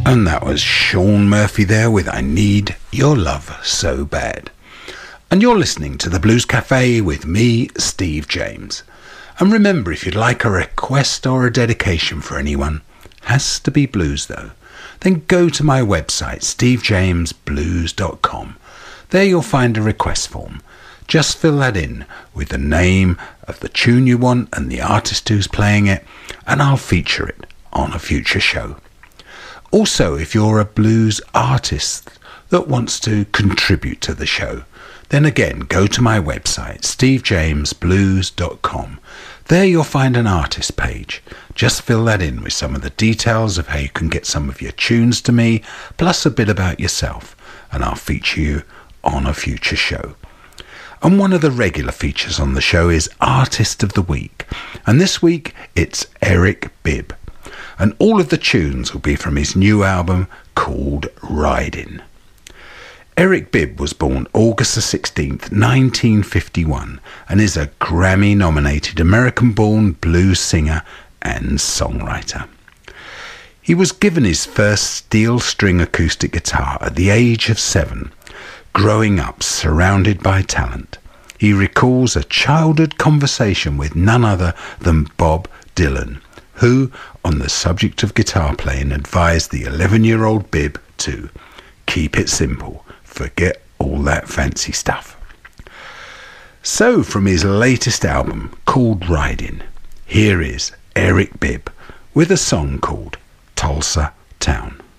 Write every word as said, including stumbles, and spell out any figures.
And that was Sean Murphy there with I Need Your Love So Bad. And you're listening to the Blues Cafe with me, Steve James. And remember, if you'd like a request or a dedication for anyone, has to be blues though, then go to my website, steve james blues dot com. There you'll find a request form. Just fill that in with the name of the tune you want and the artist who's playing it, and I'll feature it on a future show. Also, if you're a blues artist that wants to contribute to the show, then again, go to my website, steve james blues dot com. There you'll find an artist page. Just fill that in with some of the details of how you can get some of your tunes to me, plus a bit about yourself, and I'll feature you on a future show. And one of the regular features on the show is Artist of the Week. And this week, it's Eric Bibb. And all of the tunes will be from his new album called Ridin'. Eric Bibb was born August the sixteenth, nineteen fifty-one, and is a Grammy-nominated American-born blues singer and songwriter. He was given his first steel string acoustic guitar at the age of seven. Growing up surrounded by talent, he recalls a childhood conversation with none other than Bob Dylan, who, on the subject of guitar playing, advised the eleven-year-old Bibb to keep it simple, forget all that fancy stuff. So, from his latest album called Ridin', here is Eric Bibb with a song called Tulsa Town.